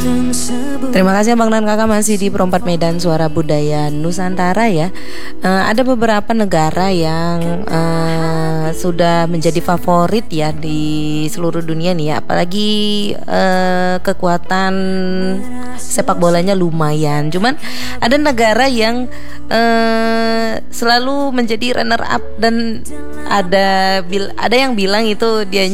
Terima kasih Bang dan Kakak masih di Perempat Medan Suara Budaya Nusantara ya. Ada beberapa negara yang sudah menjadi favorit ya di seluruh dunia nih ya. Apalagi kekuatan sepak bolanya lumayan. Cuman ada negara yang selalu menjadi runner up dan ada yang bilang itu dia